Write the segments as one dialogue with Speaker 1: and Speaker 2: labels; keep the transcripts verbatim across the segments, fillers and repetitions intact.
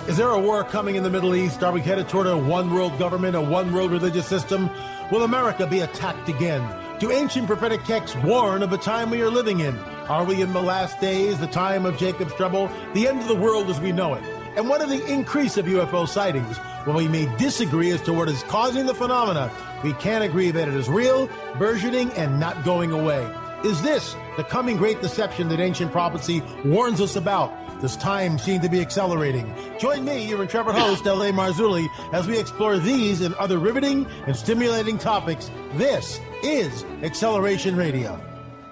Speaker 1: Is there a war coming in the Middle East? Are we headed toward a one-world government, a one-world religious system? Will America be attacked again? Do ancient prophetic texts warn of the time we are living in? Are we in the last days, the time of Jacob's trouble, the end of the world as we know it? And what of the increase of U F O sightings? While we may disagree as to what is causing the phenomena, we can agree that it is real, burgeoning, and not going away. Is this the coming great deception that ancient prophecy warns us about? Does time seem to be accelerating? Join me, your intrepid host, L A. Marzulli, as we explore these and other riveting and stimulating topics. This is Acceleration Radio.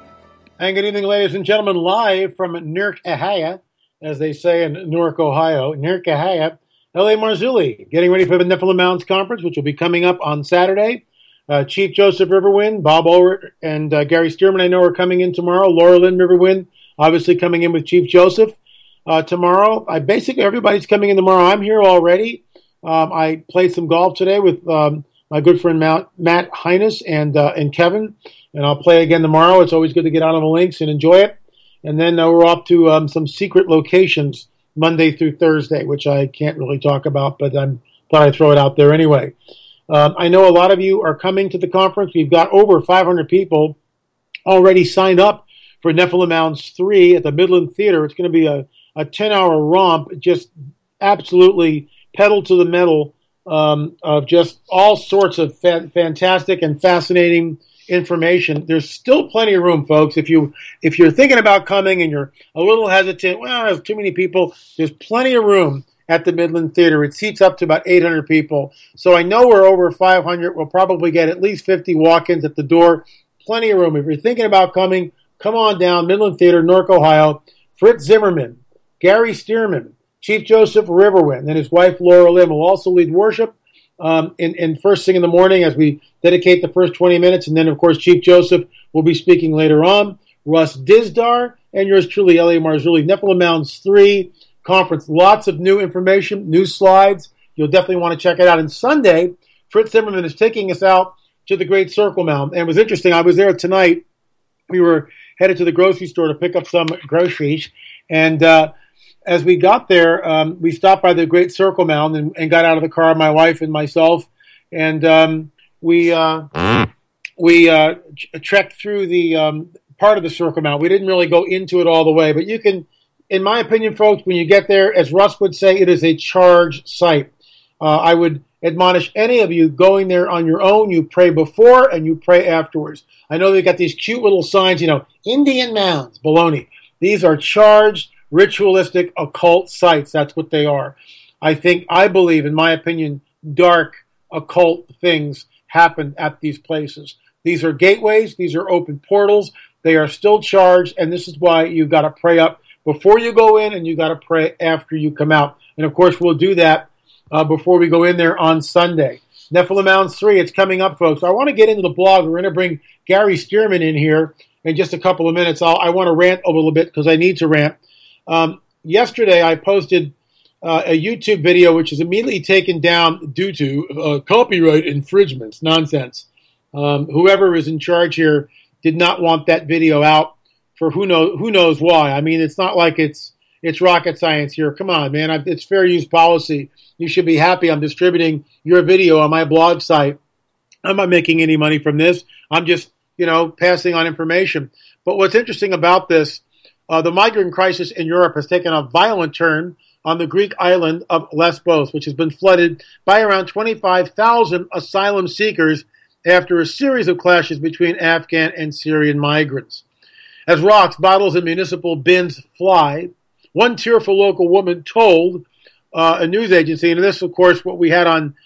Speaker 2: And good evening, ladies and gentlemen, live from Newark, Ohio, as they say in Newark, Ohio. Newark, Ohio, L A. Marzulli, getting ready for the Nephilim Mounds Conference, which will be coming up on Saturday. Uh, Chief Joseph Riverwind, Bob Ulrich, and uh, Gary Stearman, I know, are coming in tomorrow. Laura Lynn Riverwind, obviously coming in with Chief Joseph. Uh, tomorrow, I basically everybody's coming in tomorrow. I'm here already. Um, I played some golf today with um, my good friend Matt, Matt Hines and uh, and Kevin, and I'll play again tomorrow. It's always good to get out on the links and enjoy it. And then uh, we're off to um, some secret locations Monday through Thursday, which I can't really talk about, but I'm thought I'd throw it out there anyway. Um, I know a lot of you are coming to the conference. We've got over five hundred people already signed up for Nephilim Mounds three at the Midland Theater. It's going to be a a ten-hour romp, just absolutely pedal to the metal um, of just all sorts of fa- fantastic and fascinating information. There's still plenty of room, folks. If you if you're thinking about coming and you're a little hesitant, well, there's too many people. There's plenty of room at the Midland Theater. It seats up to about eight hundred people. So I know we're over five hundred. We'll probably get at least fifty walk-ins at the door. Plenty of room. If you're thinking about coming, come on down. Midland Theater, Newark, Ohio. Fritz Zimmerman, Gary Stearman, Chief Joseph Riverwind, and his wife Laura Lynn will also lead worship um, in, in first thing in the morning as we dedicate the first twenty minutes. And then, of course, Chief Joseph will be speaking later on. Russ Dizdar, and yours truly, L A. Marzulli. Nephilim Mounds three conference. Lots of new information, new slides. You'll definitely want to check it out. And Sunday, Fritz Zimmerman is taking us out to the Great Circle Mound. And it was interesting. I was there tonight. We were headed to the grocery store to pick up some groceries. And uh, as we got there, um, we stopped by the Great Circle Mound and, and got out of the car, my wife and myself, and um, we uh, we uh, trekked through the um, part of the Circle Mound. We didn't really go into it all the way, but you can, in my opinion, folks, when you get there, as Russ would say, it is a charged site. Uh, I would admonish any of you going there on your own. You pray before and you pray afterwards. I know they've got these cute little signs, you know, Indian mounds, baloney. These are charged, ritualistic, occult sites. That's what they are. I think, I believe, in my opinion, dark, occult things happen at these places. These are gateways. These are open portals. They are still charged, and this is why you've got to pray up before you go in, and you've got to pray after you come out. And, of course, we'll do that uh, before we go in there on Sunday. Nephilim Mounds three, it's coming up, folks. I want to get into the blog. We're going to bring Gary Stearman in here in just a couple of minutes. I'll, I want to rant a little bit because I need to rant. Um, yesterday, I posted uh, a YouTube video which is immediately taken down due to uh, copyright infringements. Nonsense. Um, whoever is in charge here did not want that video out for who knows who knows why. I mean, it's not like it's it's rocket science here. Come on, man. I, it's fair use policy. You should be happy I'm distributing your video on my blog site. I'm not making any money from this. I'm just, you know, passing on information. But what's interesting about this, uh, the migrant crisis in Europe has taken a violent turn on the Greek island of Lesbos, which has been flooded by around twenty-five thousand asylum seekers after a series of clashes between Afghan and Syrian migrants. As rocks, bottles, and municipal bins fly, one tearful local woman told uh, a news agency, and this, of course, what we had on,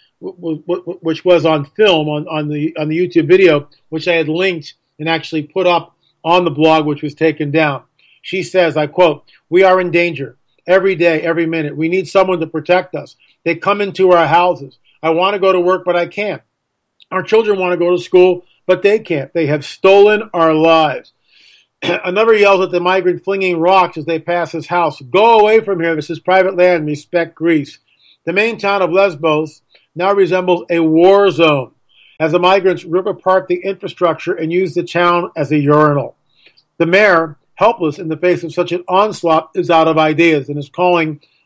Speaker 2: which was on film on, on the on the YouTube video, which I had linked and actually put up on the blog, which was taken down. She says, I quote, "We are in danger every day, every minute. We need someone to protect us. They come into our houses. I want to go to work, but I can't. Our children want to go to school, but they can't. They have stolen our lives." Another yells at the migrant flinging rocks as they pass his house. "Go away from here. This is private land. Respect Greece." The main town of Lesbos now resembles a war zone as the migrants rip apart the infrastructure and use the town as a urinal. The mayor, helpless in the face of such an onslaught, is out of ideas and is calling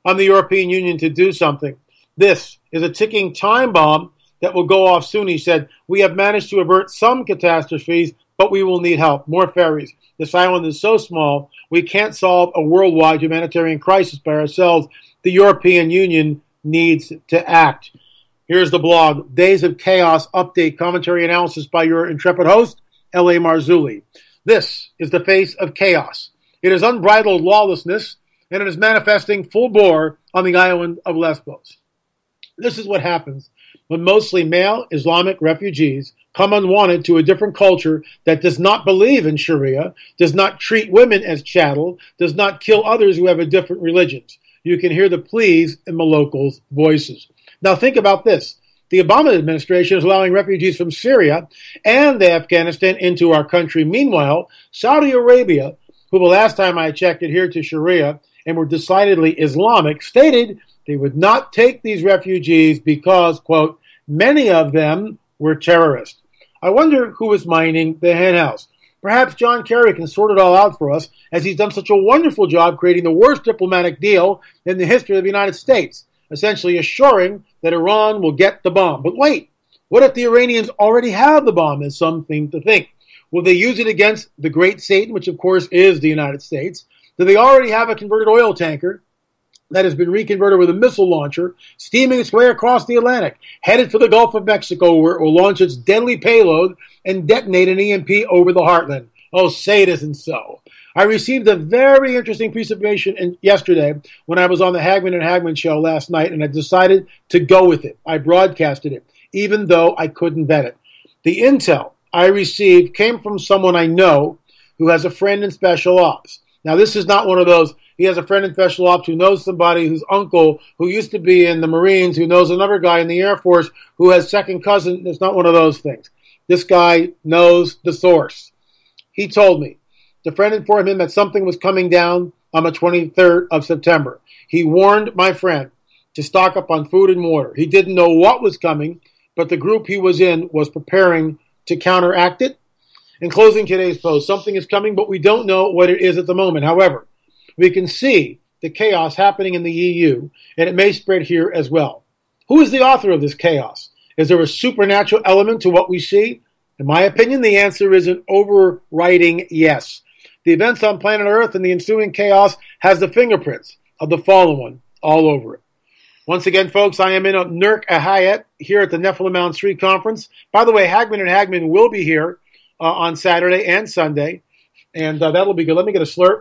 Speaker 2: on the European Union to do something. This is a ticking time bomb that will go off soon, he said. We have managed to avert some catastrophes, but we will need help. More ferries. This island is so small, we can't solve a worldwide humanitarian crisis by ourselves. The European Union needs to act. Here's the blog, Days of Chaos Update, commentary analysis by your intrepid host, L A. Marzulli. This is the face of chaos. It is unbridled lawlessness, and it is manifesting full bore on the island of Lesbos. This is what happens when mostly male Islamic refugees come unwanted to a different culture that does not believe in Sharia, does not treat women as chattel, does not kill others who have a different religion. You can hear the pleas in the locals' voices. Now think about this. The Obama administration is allowing refugees from Syria and Afghanistan into our country. Meanwhile, Saudi Arabia, who the last time I checked adhered to Sharia and were decidedly Islamic, stated they would not take these refugees because, quote, many of them were terrorists. I wonder who is minding the henhouse. Perhaps John Kerry can sort it all out for us, as he's done such a wonderful job creating the worst diplomatic deal in the history of the United States, essentially assuring that Iran will get the bomb. But wait, what if the Iranians already have the bomb, is something to think. Will they use it against the great Satan, which of course is the United States? Do they already have a converted oil tanker that has been reconverted with a missile launcher, steaming its way across the Atlantic, headed for the Gulf of Mexico, where it will launch its deadly payload and detonate an E M P over the heartland? Oh, say it isn't so. I received a very interesting piece of information in, yesterday when I was on the Hagman and Hagman show last night, and I decided to go with it. I broadcasted it, even though I couldn't vet it. The intel I received came from someone I know who has a friend in special ops. Now, this is not one of those, he has a friend in special ops who knows somebody whose uncle who used to be in the Marines, who knows another guy in the Air Force who has second cousin. It's not one of those things. This guy knows the source. He told me. The friend informed him that something was coming down on the twenty-third of September. He warned my friend to stock up on food and water. He didn't know what was coming, but the group he was in was preparing to counteract it. In closing today's post, something is coming, but we don't know what it is at the moment. However, we can see the chaos happening in the E U, and it may spread here as well. Who is the author of this chaos? Is there a supernatural element to what we see? In my opinion, the answer is an overriding yes. The events on planet Earth and the ensuing chaos has the fingerprints of the fallen one all over it. Once again, folks, I am in Nurk Ahayat here at the Nephilim Mounds three Conference. By the way, Hagman and Hagman will be here uh, on Saturday and Sunday, and uh, that'll be good. Let me get a slurp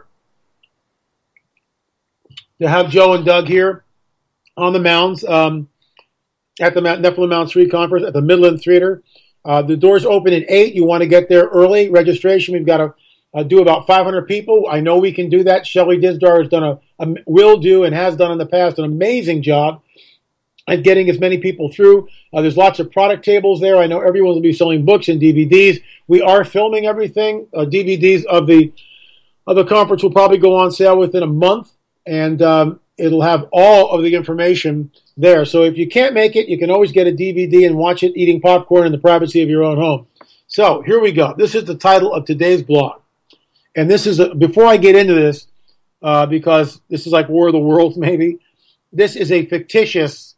Speaker 2: to have Joe and Doug here on the mounds um, at the Nephilim Mounds three Conference at the Midland Theater. Uh, the doors open at eight. You want to get there early. Registration, we've got to uh, do about five hundred people. I know we can do that. Shelley Dizdar has done a, a, will do and has done in the past an amazing job at getting as many people through. Uh, there's lots of product tables there. I know everyone will be selling books and D V Ds. We are filming everything. Uh, D V Ds of the of the conference will probably go on sale within a month, and um, it'll have all of the information there. So if you can't make it, you can always get a D V D and watch it eating popcorn in the privacy of your own home. So here we go. This is the title of today's blog. And this is, a, before I get into this, uh, because this is like War of the Worlds maybe, this is a fictitious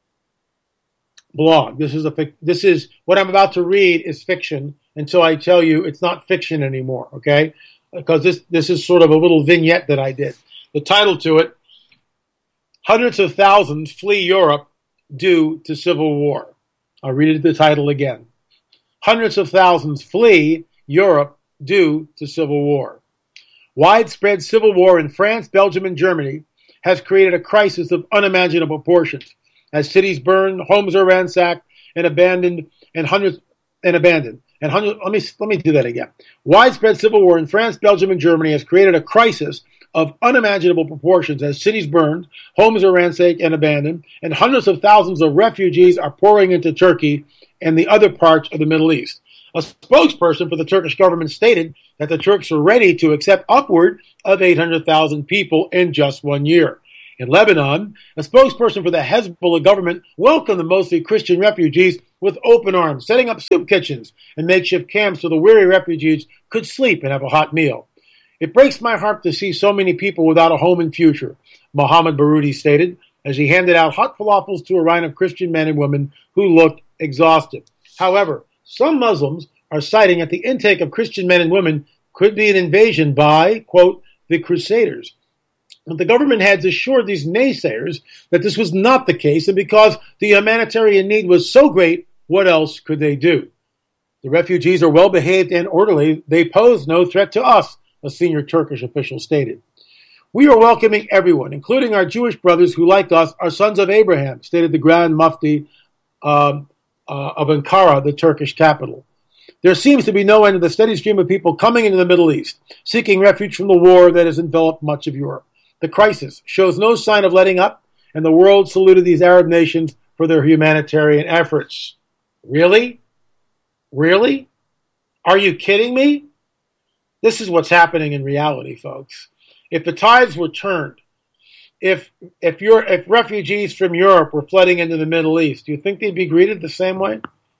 Speaker 2: blog. This is a this is what I'm about to read is fiction until I tell you it's not fiction anymore, okay? Because this this is sort of a little vignette that I did. The title to it, Hundreds of Thousands Flee Europe Due to Civil War. I'll read the title again. Hundreds of thousands flee Europe due to civil war. Widespread civil war in France, Belgium, and Germany has created a crisis of unimaginable proportions. As cities burn, homes are ransacked and abandoned, and hundreds and abandoned. And hundreds, let me let me do that again. Widespread civil war in France, Belgium, and Germany has created a crisis of unimaginable proportions as cities burned, homes are ransacked and abandoned, and hundreds of thousands of refugees are pouring into Turkey and the other parts of the Middle East. A spokesperson for the Turkish government stated that the Turks are ready to accept upward of eight hundred thousand people in just one year. In Lebanon, a spokesperson for the Hezbollah government welcomed the mostly Christian refugees with open arms, setting up soup kitchens and makeshift camps so the weary refugees could sleep and have a hot meal. It breaks my heart to see so many people without a home and future, Mohammed Baroudi stated as he handed out hot falafels to a line of Christian men and women who looked exhausted. However, some Muslims are citing that the intake of Christian men and women could be an invasion by, quote, the Crusaders. But the government had assured these naysayers that this was not the case, and because the humanitarian need was so great, what else could they do? The refugees are well behaved and orderly. They pose no threat to us, a senior Turkish official stated. We are welcoming everyone, including our Jewish brothers who, like us, are sons of Abraham, stated the Grand Mufti uh, uh, of Ankara, the Turkish capital. There seems to be no end to the steady stream of people coming into the Middle East, seeking refuge from the war that has enveloped much of Europe. The crisis shows no sign of letting up, and the world saluted these Arab nations for their humanitarian efforts. Really? Really? Are you kidding me? This is what's happening in reality, folks. If the tides were turned, if if you're if refugees from Europe were flooding into the Middle East, do you think they'd be greeted the same way?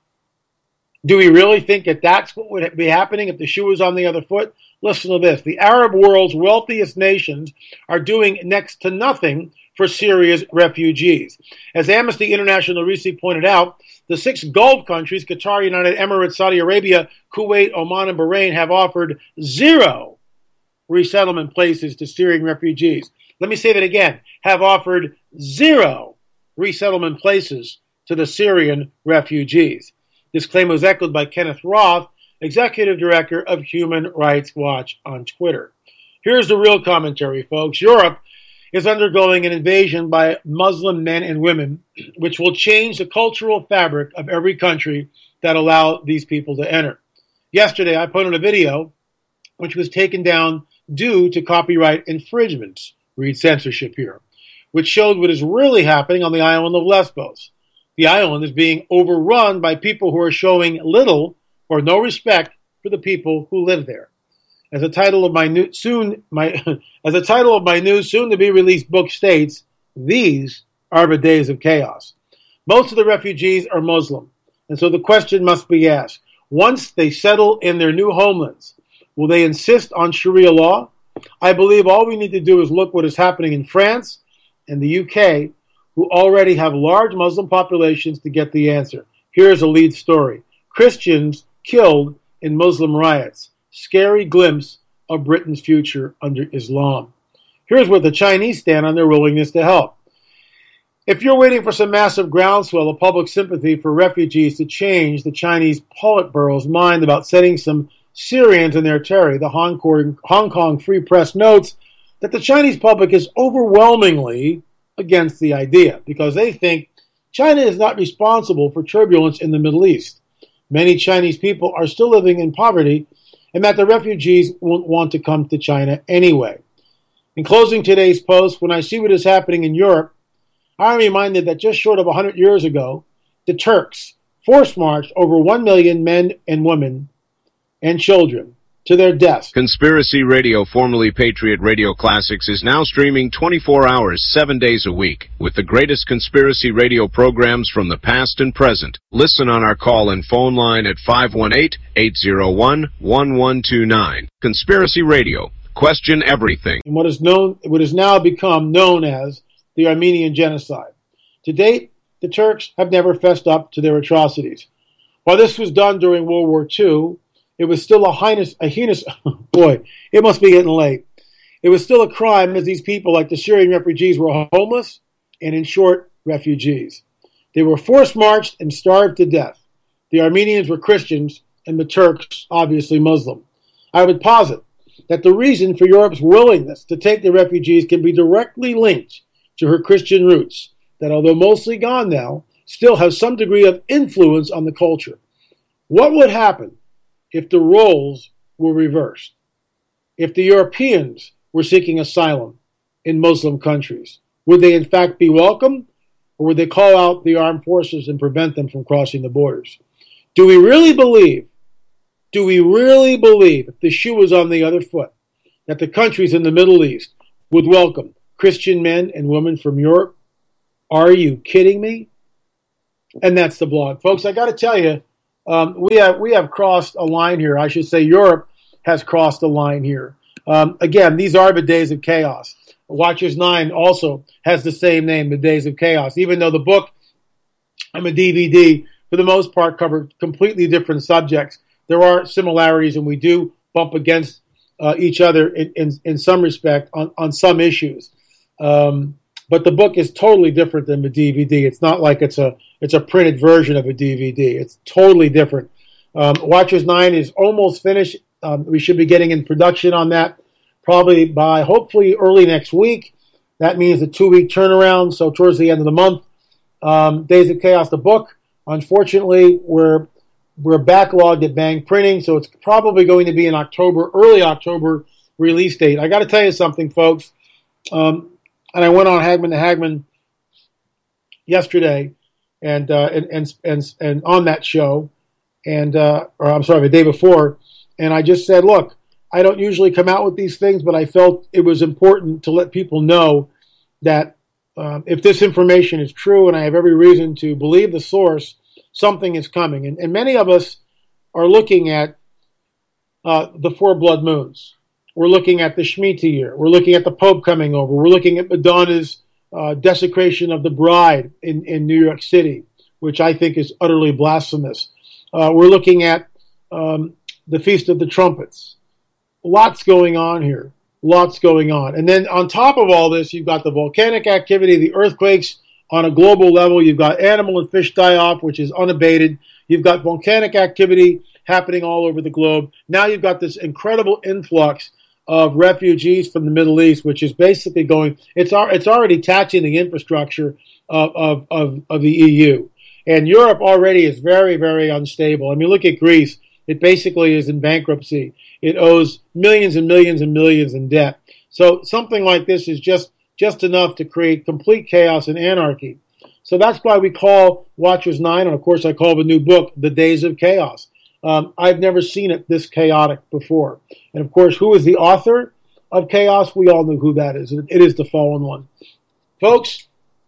Speaker 2: Do we really think that that's what would be happening if the shoe was on the other foot? Listen to this. The Arab world's wealthiest nations are doing next to nothing for Syria's refugees. As Amnesty International recently pointed out, the six Gulf countries, Qatar, United Emirates, Saudi Arabia, Kuwait, Oman, and Bahrain, have offered zero resettlement places to Syrian refugees. Let me say that again. Have offered zero resettlement places to the Syrian refugees. This claim was echoed by Kenneth Roth, Executive Director of Human Rights Watch on Twitter. Here's the real commentary, folks. Europe is undergoing an invasion by Muslim men and women, which will change the cultural fabric of every country that allow these people to enter. Yesterday, I put on a video which was taken down due to copyright infringements, read censorship here, which showed what is really happening on the island of Lesbos. The island is being overrun by people who are showing little or no respect for the people who live there. As the title of my new soon my as the title of my new soon to be released book states, these are the days of chaos. Most of the refugees are Muslim, and so the question must be asked: once they settle in their new homelands, will they insist on Sharia law? I believe all we need to do is look what is happening in France and the U K, who already have large Muslim populations, to get the answer. Here's a lead story. Christians killed in Muslim riots. Scary glimpse of Britain's future under Islam. Here's where the Chinese stand on their willingness to help. If you're waiting for some massive groundswell of public sympathy for refugees to change the Chinese Politburo's mind about sending some Syrians in their territory, the Hong Kong, Hong Kong Free Press notes that the Chinese public is overwhelmingly against the idea because they think China is not responsible for turbulence in the Middle East. Many Chinese people are still living in poverty, and that the refugees won't want to come to China anyway. In closing today's post, when I see what is happening in Europe, I'm reminded that just short of one hundred years ago, the Turks force-marched over one million men and women and children to their deaths.
Speaker 3: Conspiracy Radio, formerly Patriot Radio Classics, is now streaming twenty-four hours, seven days a week, with the greatest conspiracy radio programs from the past and present. Listen on our call-in phone line at five one eight, eight zero one, one one two nine. Conspiracy Radio. Question everything.
Speaker 2: And what is known, what has now become known as the Armenian Genocide. To date, the Turks have never fessed up to their atrocities. While this was done during World War Two, it was still a heinous, a heinous, boy, it must be getting late. It was still a crime as these people, like the Syrian refugees, were homeless and, in short, refugees. They were force-marched and starved to death. The Armenians were Christians and the Turks, obviously Muslim. I would posit that the reason for Europe's willingness to take the refugees can be directly linked to her Christian roots, that although mostly gone now, still have some degree of influence on the culture. What would happen if the roles were reversed? If the Europeans were seeking asylum in Muslim countries, would they in fact be welcome, or would they call out the armed forces and prevent them from crossing the borders? Do we really believe, do we really believe, if the shoe was on the other foot, that the countries in the Middle East would welcome Christian men and women from Europe? Are you kidding me? And that's the blog. Folks, I got to tell you, Um, we have we have crossed a line here. I should say Europe has crossed a line here. Um, again, these are the days of chaos. Watchers nine also has the same name, The Days of Chaos, even though the book and the D V D, for the most part, cover completely different subjects. There are similarities, and we do bump against uh, each other in, in, in some respect on, on some issues. Um, but the book is totally different than the D V D. It's not like it's a it's a printed version of a D V D. It's totally different. Um, Watchers nine is almost finished. Um, we should be getting in production on that probably by hopefully early next week. That means a two-week turnaround, so towards the end of the month. Um, Days of Chaos, the book, unfortunately, we're, we're backlogged at Bang Printing, so it's probably going to be an October, early October release date. I got to tell you something, folks. Um, and I went on Hagman to Hagman yesterday, and uh, and, and and and on that show, and uh, or I'm sorry, the day before, and I just said, look, I don't usually come out with these things, but I felt it was important to let people know that um, if this information is true, and I have every reason to believe the source, something is coming. And, and many of us are looking at uh, the four blood moons. We're looking at the Shemitah year. We're looking at the Pope coming over. We're looking at Madonna's uh, desecration of the bride in, in New York City, which I think is utterly blasphemous. Uh, we're looking at um, the Feast of the Trumpets. Lots going on here. Lots going on. And then on top of all this, you've got the volcanic activity, the earthquakes on a global level. You've got animal and fish die-off, which is unabated. You've got volcanic activity happening all over the globe. Now you've got this incredible influx of refugees from the Middle East, which is basically going, it's it's already touching the infrastructure of, of, of, of the E U. And Europe already is very, very unstable. I mean, look at Greece. It basically is in bankruptcy. It owes millions and millions and millions in debt. So something like this is just, just enough to create complete chaos and anarchy. So that's why we call Watchers nine, and of course I call the new book, The Days of Chaos. Um, I've never seen it this chaotic before. And of course, who is the author of Chaos? We all know who that is. It is the Fallen One. Folks,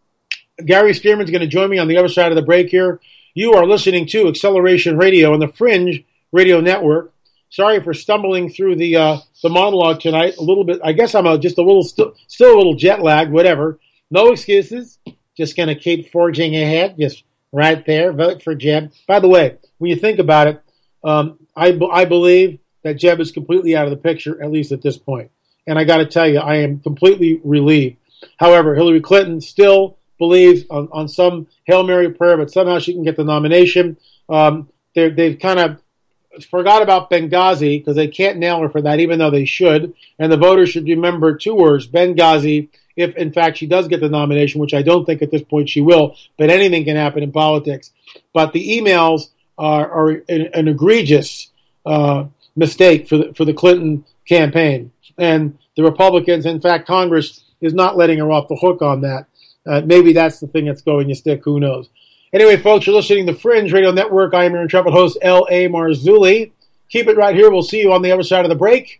Speaker 2: Gary Stearman's going to join me on the other side of the break here. You are listening to Acceleration Radio on the Fringe Radio Network. Sorry for stumbling through the uh, the monologue tonight. A little bit. I guess I'm a, just a little st- still a little jet lagged. Whatever. No excuses. Just going to keep forging ahead. Just right there. Vote for Jeb. By the way, when you think about it, um, I b- I believe that Jeb is completely out of the picture, at least at this point. And I got to tell you, I am completely relieved. However, Hillary Clinton still believes on, on some Hail Mary prayer, but somehow she can get the nomination. Um, they've kind of forgot about Benghazi because they can't nail her for that, even though they should. And the voters should remember two words, Benghazi, if in fact she does get the nomination, which I don't think at this point she will, but anything can happen in politics. But the emails are, are an, an egregious uh, mistake for the, for the Clinton campaign. And the Republicans, in fact, Congress is not letting her off the hook on that. Uh, maybe that's the thing that's going to stick. Who knows? Anyway, folks, you're listening to Fringe Radio Network. I am your intrepid host, L A. Marzulli. Keep it right here. We'll see you on the other side of the break.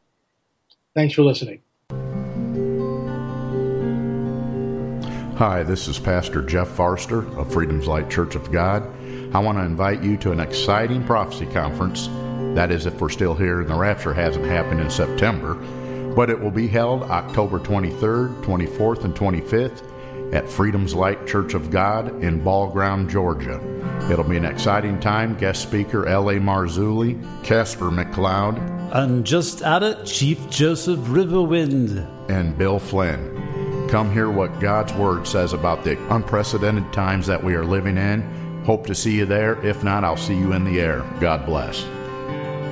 Speaker 2: Thanks for listening.
Speaker 4: Hi, this is Pastor Jeff Farster of Freedom's Light Church of God. I want to invite you to an exciting prophecy conference. That is, if we're still here and the rapture hasn't happened in September. But it will be held October twenty-third, twenty-fourth, and twenty-fifth at Freedom's Light Church of God in Ball Ground, Georgia. It'll be an exciting time. Guest speaker L A. Marzulli, Casper McLeod,
Speaker 5: and just at it, Chief Joseph Riverwind,
Speaker 4: and Bill Flynn. Come hear what God's Word says about the unprecedented times that we are living in. Hope to see you there. If not, I'll see you in the air. God bless.